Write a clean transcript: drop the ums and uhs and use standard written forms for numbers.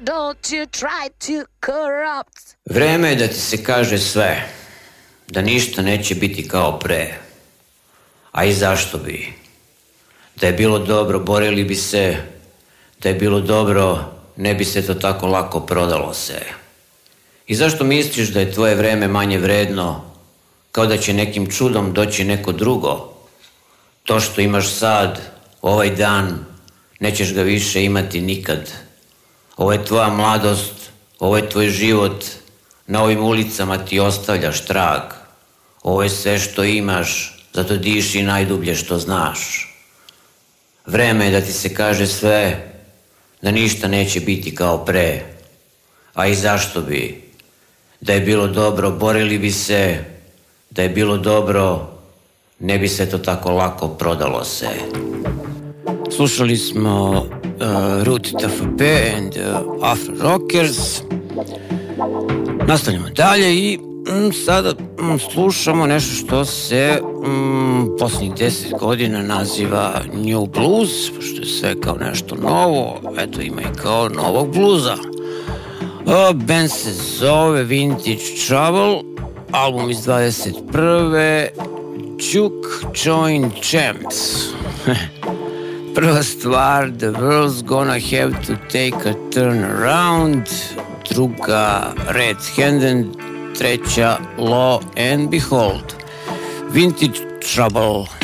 don't you try to corrupt. Vreme je da ti se kaže sve, da ništa neće biti kao pre. A i zašto bi? Da je bilo dobro, borili bi se. Da je bilo dobro, ne bi se to tako lako prodalo se. I zašto misliš da je tvoje vreme manje vredno, kao da će nekim čudom doći neko drugo? To što imaš sad, ovaj dan, nećeš ga više imati nikad. Ovo je tvoja mladost, ovo je tvoj život, na ovim ulicama ti ostavljaš trag. Ovo je sve što imaš, zato diši najdublje što znaš. Vreme je da ti se kaže sve, da ništa neće biti kao pre. A i zašto bi? Da je bilo dobro, borili bi se. Da je bilo dobro, ne bi se to tako lako prodalo se. Slušali smo Root TFP and Afro Rockers. Nastavljamo dalje i sada slušamo nešto što se posljednjih 10 godina naziva New Blues, pošto je sve kao nešto novo, eto ima i kao novog bluza. Band se zove Vintage Trouble, album iz 21. Juke Joint Champs. Prva stvar, The World's Gonna Have to Take a Turn Around, druga Red Handed, treća Law and Behold. Vintage Trouble.